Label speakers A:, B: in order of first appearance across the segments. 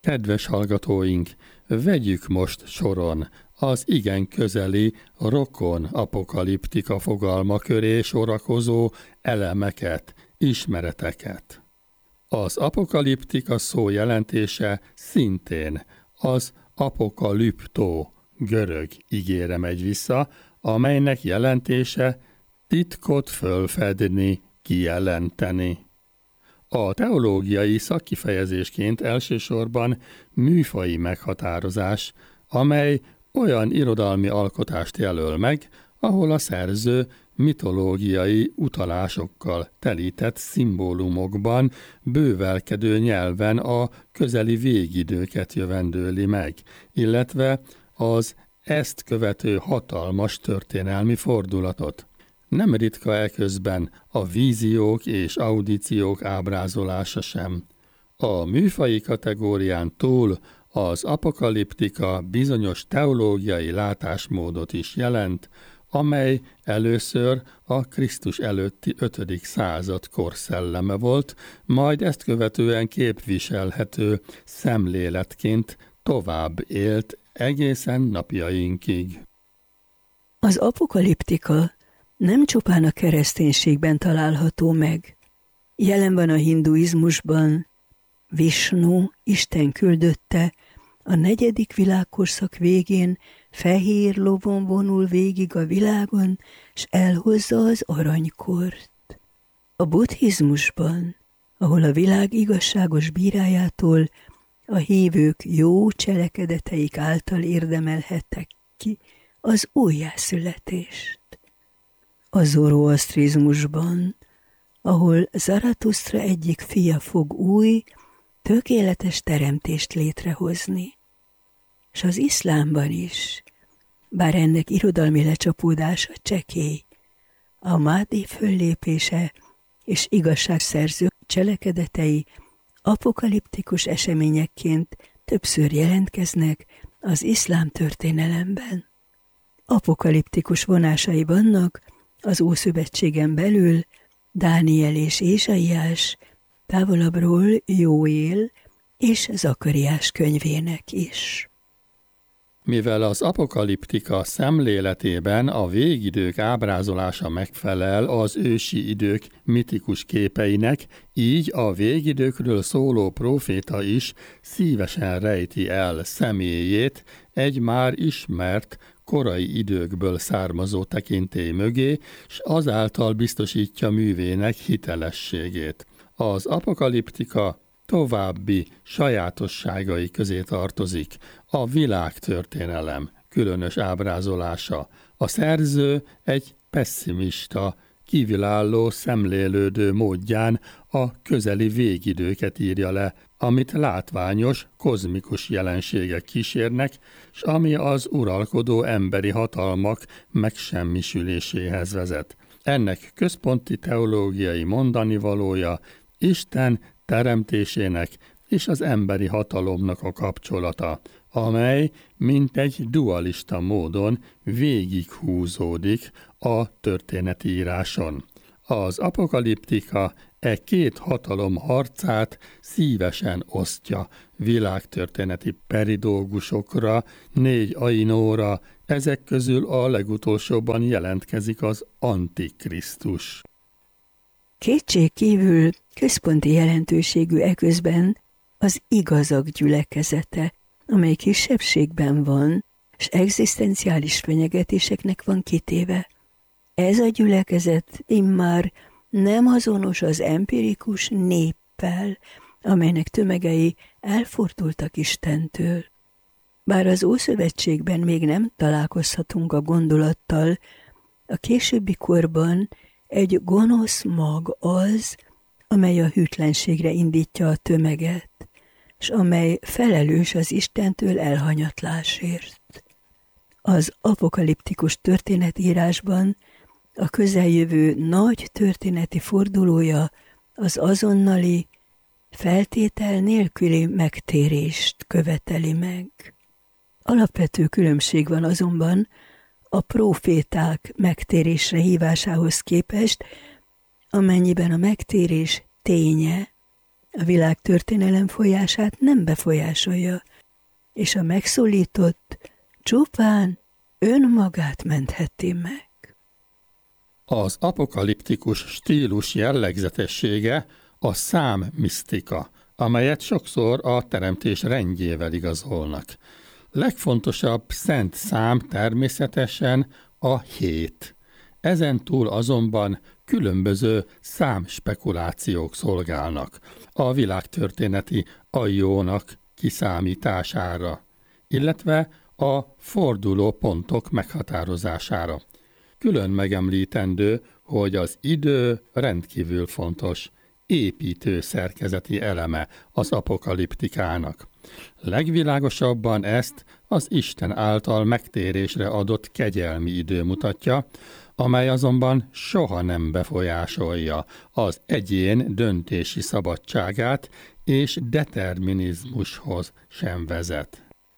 A: Kedves hallgatóink, vegyük most soron az igen közeli rokon apokaliptika fogalma köré sorakozó elemeket, ismereteket. Az apokaliptika szó jelentése szintén az apokaliptó görög igére megy vissza, amelynek jelentése titkot fölfedni, kijelenteni. A teológiai szakkifejezésként elsősorban műfaji meghatározás, amely olyan irodalmi alkotást jelöl meg, ahol a szerző mitológiai utalásokkal telített szimbólumokban, bővelkedő nyelven a közeli végidőket jövendőli meg, illetve az ezt követő hatalmas történelmi fordulatot. Nem ritka eközben a víziók és audíciók ábrázolása sem. A műfaji kategórián túl az apokaliptika bizonyos teológiai látásmódot is jelent, amely először a Krisztus előtti 5. század korszelleme volt, majd ezt követően képviselhető szemléletként tovább élt egészen napjainkig.
B: Az apokaliptika nem csupán a kereszténységben található meg. Jelen van a hinduizmusban. Visnu, Isten küldötte, a 4. világkorszak végén fehér lovon vonul végig a világon, s elhozza az aranykort. A buddhizmusban, ahol a világ igazságos bírájától a hívők jó cselekedeteik által érdemelhettek ki az újjászületést. A zoroasztrizmusban, ahol Zaratusztra egyik fia fog új, tökéletes teremtést létrehozni. És az iszlámban is, bár ennek irodalmi lecsapódása csekély, a Mahdi föllépése és igazságszerző cselekedetei apokaliptikus eseményekként többször jelentkeznek az iszlám történelemben. Apokaliptikus vonásai vannak az Ószövetségen belül Dániel és Ézsaiás, távolabbról Jóél és Zakariás könyvének is.
A: Mivel az apokaliptika szemléletében a végidők ábrázolása megfelel az ősi idők mitikus képeinek, így a végidőkről szóló próféta is szívesen rejti el személyét egy már ismert, korai időkből származó tekintély mögé, s azáltal biztosítja művének hitelességét. Az apokaliptika további sajátosságai közé tartozik a világtörténelem különös ábrázolása. A szerző egy pesszimista, kívülálló szemlélődő módján a közeli végidőket írja le, amit látványos, kozmikus jelenségek kísérnek, s ami az uralkodó emberi hatalmak megsemmisüléséhez vezet. Ennek központi teológiai mondanivalója Isten teremtésének és az emberi hatalomnak a kapcsolata, amely mintegy dualista módon végighúzódik a történetíráson. Az apokaliptika két hatalom harcát szívesen osztja világtörténeti peridógusokra, 4 ainóra, ezek közül a legutolsóban jelentkezik az Antikrisztus.
B: Kétség kívül központi jelentőségű eközben az igazak gyülekezete, amely kisebbségben van, s egzisztenciális fenyegetéseknek van kitéve. Ez a gyülekezet immár nem azonos az empirikus néppel, amelynek tömegei elfordultak Istentől. Bár az Ószövetségben még nem találkozhatunk a gondolattal, a későbbi korban egy gonosz mag az, amely a hűtlenségre indítja a tömeget, s amely felelős az Istentől elhanyatlásért. Az apokaliptikus történetírásban a közeljövő nagy történeti fordulója az azonnali, feltétel nélküli megtérést követeli meg. Alapvető különbség van azonban a próféták megtérésre hívásához képest, amennyiben a megtérés ténye A világ történelem folyását nem befolyásolja, és a megszólított csupán önmagát mentheti meg.
A: Az apokaliptikus stílus jellegzetessége a számmisztika, amelyet sokszor a teremtés rendjével igazolnak. Legfontosabb szent szám természetesen a 7. Ezen túl azonban különböző számspekulációk szolgálnak a világtörténeti aiónak kiszámítására, illetve a forduló pontok meghatározására. Külön megemlítendő, hogy az idő rendkívül fontos, építő szerkezeti eleme az apokaliptikának. Legvilágosabban ezt az Isten által megtérésre adott kegyelmi idő mutatja, amely azonban soha nem befolyásolja az egyén döntési szabadságát és determinizmushoz sem vezet.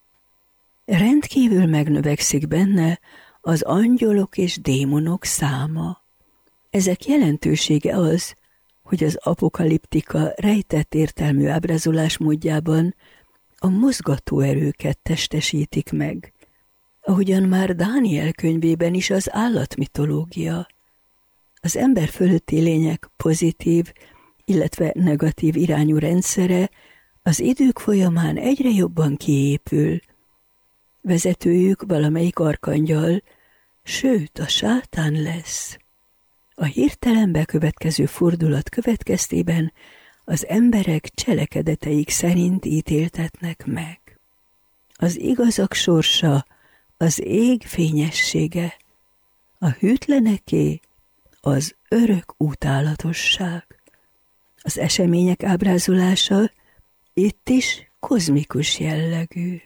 B: Rendkívül megnövekszik benne az angyalok és démonok száma. Ezek jelentősége az, hogy az apokaliptika rejtett értelmű ábrázolás módjában a mozgatóerőket testesítik meg, ahogyan már Dániel könyvében is az állatmitológia. Az ember fölötti lények pozitív, illetve negatív irányú rendszere az idők folyamán egyre jobban kiépül. Vezetőjük valamelyik arkangyal, sőt a sátán lesz. A hirtelen bekövetkező fordulat következtében az emberek cselekedeteik szerint ítéltetnek meg. Az igazak sorsa az ég fényessége, a hűtleneké az örök utálatosság. Az események ábrázolása itt is kozmikus jellegű.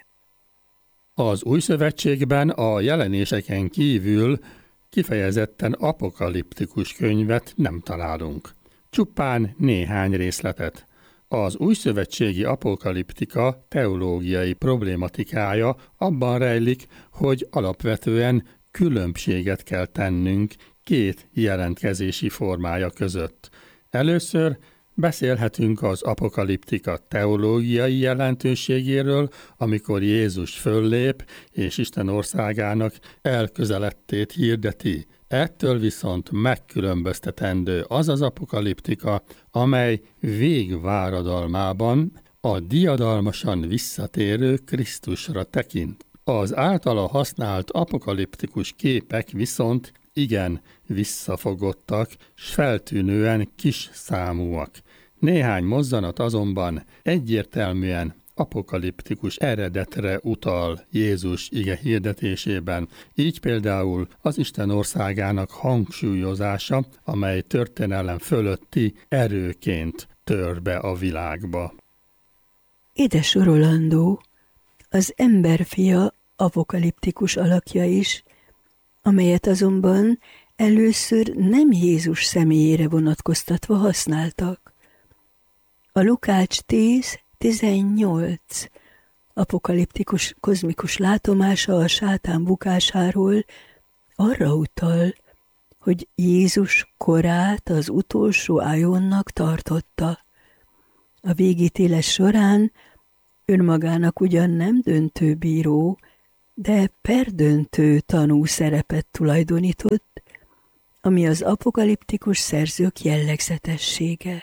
A: Az Új Szövetségben a jelenéseken kívül kifejezetten apokaliptikus könyvet nem találunk. Csupán néhány részletet. Az újszövetségi apokaliptika teológiai problématikája abban rejlik, hogy alapvetően különbséget kell tennünk két jelentkezési formája között. Először beszélhetünk az apokaliptika teológiai jelentőségéről, amikor Jézus föllép és Isten országának elközelettét hirdeti. Ettől viszont megkülönböztetendő az az apokaliptika, amely végváradalmában a diadalmasan visszatérő Krisztusra tekint. Az általa használt apokaliptikus képek viszont igen visszafogottak, s feltűnően kis számúak. Néhány mozzanat azonban egyértelműen apokaliptikus eredetre utal Jézus ige hirdetésében, így például az Isten országának hangsúlyozása, amely történelem fölötti erőként tör be a világba.
B: Ide sorolandó az emberfia apokaliptikus alakja is, amelyet azonban először nem Jézus személyére vonatkoztatva használtak. A Lukács 10:18 apokaliptikus kozmikus látomása a sátán bukásáról arra utal, hogy Jézus korát az utolsó ájonnak tartotta. A végítélet során önmagának ugyan nem döntő bíró, de perdöntő tanú szerepet tulajdonított, ami az apokaliptikus szerzők jellegzetessége.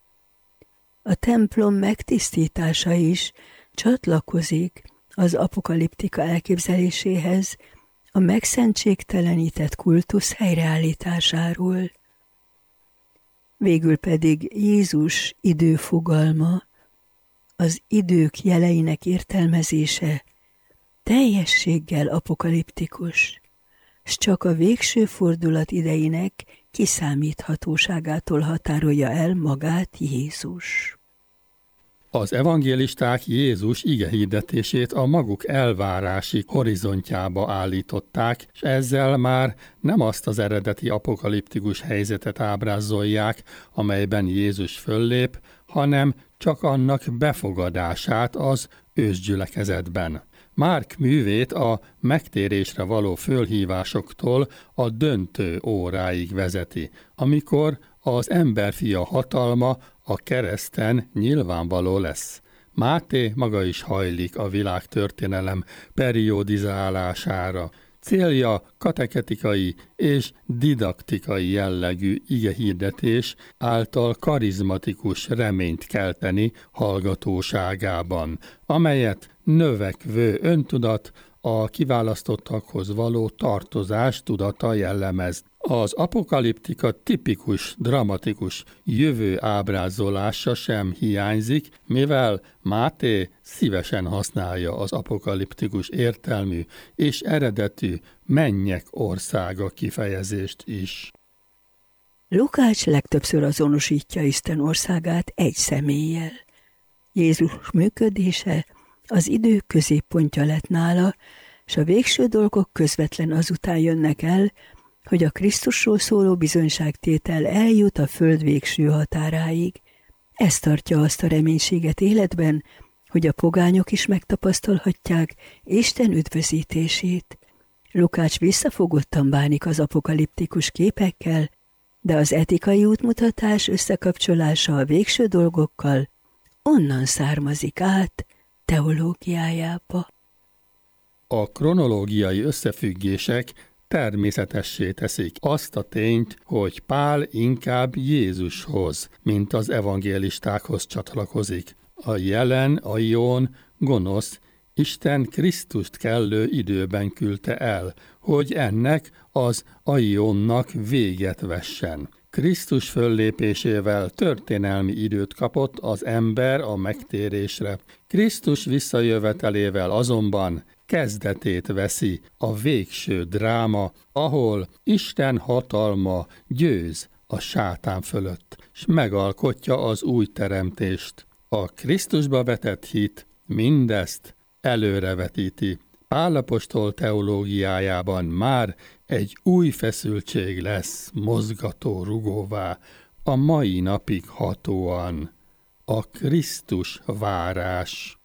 B: A templom megtisztítása is csatlakozik az apokaliptika elképzeléséhez a megszentségtelenített kultusz helyreállításáról. Végül pedig Jézus időfogalma, az idők jeleinek értelmezése teljességgel apokaliptikus, s csak a végső fordulat idejének kiszámíthatóságától határolja el magát Jézus.
A: Az evangélisták Jézus igehirdetését a maguk elvárási horizontjába állították, és ezzel már nem azt az eredeti apokaliptikus helyzetet ábrázolják, amelyben Jézus föllép, hanem csak annak befogadását az ősgyülekezetben. Márk művét a megtérésre való fölhívásoktól a döntő óráig vezeti, amikor az emberfia hatalma a kereszten nyilvánvaló lesz. Máté maga is hajlik a világtörténelem periodizálására. Célja katechetikai és didaktikai jellegű igehirdetés által karizmatikus reményt kelteni hallgatóságában, amelyet növekvő öntudat, a kiválasztottakhoz való tartozás tudata jellemez. Az apokaliptika tipikus, dramatikus jövő ábrázolása sem hiányzik, mivel Máté szívesen használja az apokaliptikus értelmű és eredetű mennyek országa kifejezést is.
B: Lukács legtöbbször azonosítja Isten országát egy személlyel. Jézus működése az idő középpontja lett nála, és a végső dolgok közvetlen azután jönnek el, hogy a Krisztusról szóló bizonyságtétel eljut a föld végső határáig. Ez tartja azt a reménységet életben, hogy a pogányok is megtapasztalhatják Isten üdvözítését. Lukács visszafogottan bánik az apokaliptikus képekkel, de az etikai útmutatás összekapcsolása a végső dolgokkal onnan származik át teológiájába.
A: A kronológiai összefüggések természetessé teszik azt a tényt, hogy Pál inkább Jézushoz, mint az evangélistákhoz csatlakozik. A jelen aion gonosz Isten Krisztust kellő időben küldte el, hogy ennek az aionnak véget vessen. Krisztus föllépésével történelmi időt kapott az ember a megtérésre. Krisztus visszajövetelével azonban kezdetét veszi a végső dráma, ahol Isten hatalma győz a sátán fölött, s megalkotja az új teremtést. A Krisztusba vetett hit mindezt előrevetíti. Pál apostol teológiájában már egy új feszültség lesz mozgató rugóvá, a mai napig hatóan. A Krisztus várás.